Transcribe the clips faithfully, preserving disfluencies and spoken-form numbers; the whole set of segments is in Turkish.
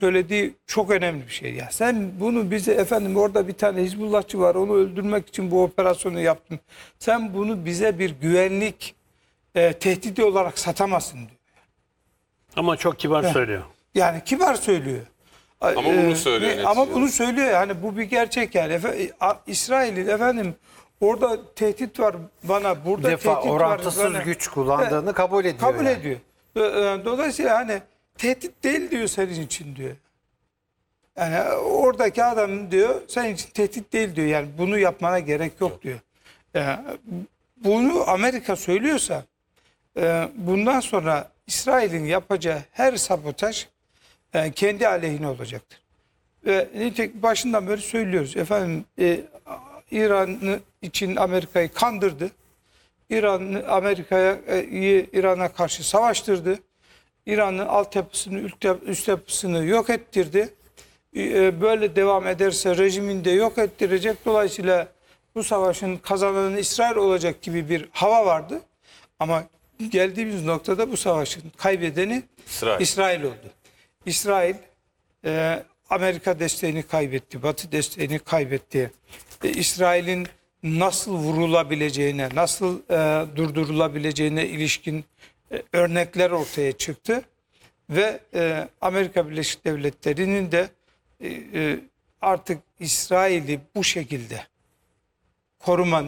söylediği çok önemli bir şey. Ya sen bunu bize efendim orada bir tane Hizbullahçı var onu öldürmek için bu operasyonu yaptın. Sen bunu bize bir güvenlik e, tehdidi olarak satamazsın diyor. Ama çok kibar Heh. söylüyor. Yani kibar söylüyor. Ama Ee, bunu söylüyor. ne- Ama bunu söylüyor yani bu bir gerçek yani. Efe, a- İsrail'in efendim orada tehdit var bana, burada Bir defa tehdit orantısız var. bana. güç kullandığını Evet, kabul ediyor. Kabul yani. ediyor. Ee, Dolayısıyla hani tehdit değil diyor senin için diyor. Yani oradaki adam diyor senin için tehdit değil diyor. Yani bunu yapmana gerek yok diyor. Ee, Bunu Amerika söylüyorsa e, bundan sonra İsrail'in yapacağı her sabotaj e, kendi aleyhine olacaktır. Ve nitekim başından beri söylüyoruz. Efendim e, İran için Amerika'yı kandırdı. İran Amerika'ya e, İran'a karşı savaştırdı. İran'ın altyapısını, üst yapısını yok ettirdi. E, böyle devam ederse rejimini de yok ettirecek. Dolayısıyla bu savaşın kazananı İsrail olacak gibi bir hava vardı. Ama geldiğimiz noktada bu savaşın kaybedeni İsrail. İsrail oldu. İsrail e, Amerika desteğini kaybetti, Batı desteğini kaybetti. E, İsrail'in nasıl vurulabileceğine, nasıl e, durdurulabileceğine ilişkin e, örnekler ortaya çıktı. Ve e, Amerika Birleşik Devletleri'nin de e, e, artık İsrail'i bu şekilde koruman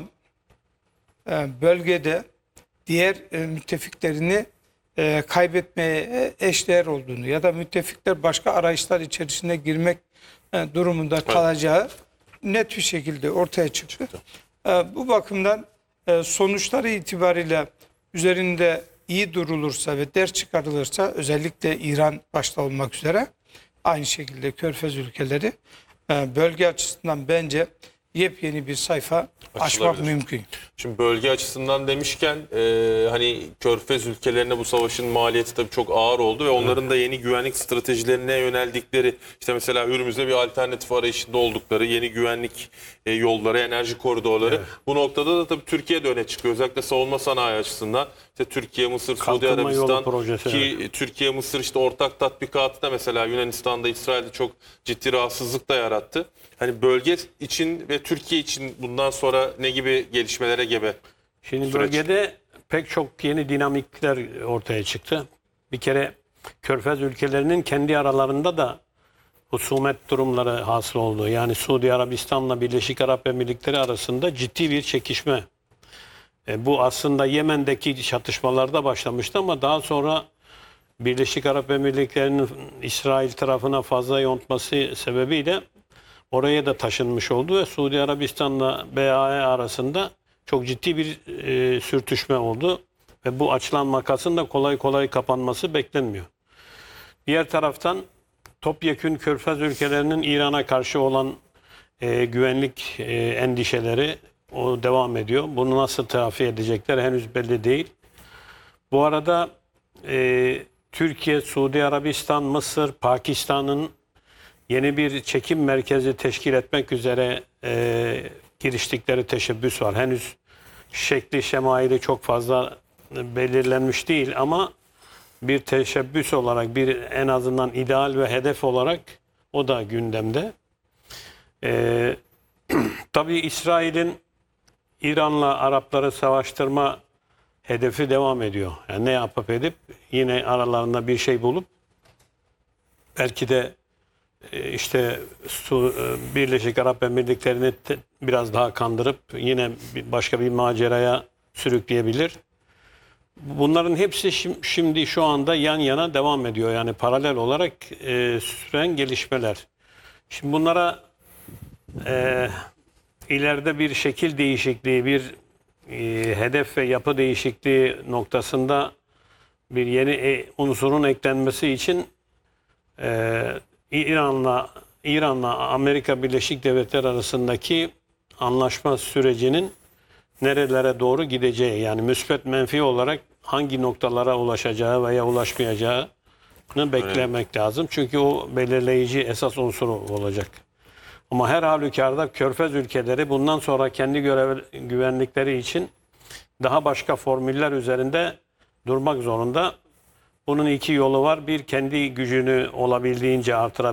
e, bölgede diğer e, müttefiklerini e, kaybetmeye eşdeğer olduğunu ya da müttefikler başka arayışlar içerisine girmek e, durumunda kalacağı net bir şekilde ortaya çıktı. E, bu bakımdan e, sonuçları itibariyle üzerinde iyi durulursa ve ders çıkarılırsa özellikle İran başta olmak üzere aynı şekilde Körfez ülkeleri e, bölge açısından bence yepyeni bir sayfa açmak Açılabilir. mümkün. Şimdi bölge açısından demişken e, hani Körfez ülkelerine bu savaşın maliyeti tabii çok ağır oldu ve onların da yeni güvenlik stratejilerine yöneldikleri, işte mesela Hürmüz'e bir alternatif arayışında oldukları yeni güvenlik e, yolları, enerji koridorları. Evet. Bu noktada da tabii Türkiye de öne çıkıyor. Özellikle savunma sanayi açısından. İşte Türkiye, Mısır, Suudi Kalkınma yolu Arabistan projesi, ki evet. Türkiye, Mısır işte ortak tatbikatı da mesela Yunanistan'da, İsrail'de çok ciddi rahatsızlık da yarattı. Hani bölge için ve Türkiye için bundan sonra ne gibi gelişmelere gebe? Şimdi Süreç. bölgede pek çok yeni dinamikler ortaya çıktı. Bir kere Körfez ülkelerinin kendi aralarında da husumet durumları hasıl oldu. Yani Suudi Arabistan'la Birleşik Arap Emirlikleri arasında ciddi bir çekişme. E, bu aslında Yemen'deki çatışmalarda başlamıştı ama daha sonra Birleşik Arap Emirlikleri'nin İsrail tarafına fazla yontması sebebiyle oraya da taşınmış oldu ve Suudi Arabistan'la B A E arasında çok ciddi bir e, sürtüşme oldu ve bu açılan makasın da kolay kolay kapanması beklenmiyor. Diğer taraftan topyekün Körfez ülkelerinin İran'a karşı olan e, güvenlik e, endişeleri o devam ediyor. Bunu nasıl telafi edecekler henüz belli değil. Bu arada e, Türkiye, Suudi Arabistan, Mısır, Pakistan'ın yeni bir çekim merkezi teşkil etmek üzere e, giriştikleri teşebbüs var. Henüz şekli şemaili çok fazla belirlenmiş değil ama bir teşebbüs olarak, bir en azından ideal ve hedef olarak o da gündemde. E, tabii İsrail'in İran'la Arapları savaştırma hedefi devam ediyor. Yani ne yapıp edip yine aralarında bir şey bulup belki de işte Birleşik Arap Emirlikleri'ni biraz daha kandırıp yine başka bir maceraya sürükleyebilir. Bunların hepsi şimdi şu anda yan yana devam ediyor. Yani paralel olarak e, süren gelişmeler. Şimdi bunlara e, ileride bir şekil değişikliği, bir e, hedef ve yapı değişikliği noktasında bir yeni e, unsurun eklenmesi için e, İran'la İran'la Amerika Birleşik Devletleri arasındaki anlaşma sürecinin nerelere doğru gideceği, yani müsbet menfi olarak hangi noktalara ulaşacağı veya ulaşmayacağını beklemek evet. lazım. Çünkü o belirleyici esas unsuru olacak. Ama her halükarda Körfez ülkeleri bundan sonra kendi görev, güvenlikleri için daha başka formüller üzerinde durmak zorunda. Bunun iki yolu var. Bir, kendi gücünü olabildiğince artırabilmek.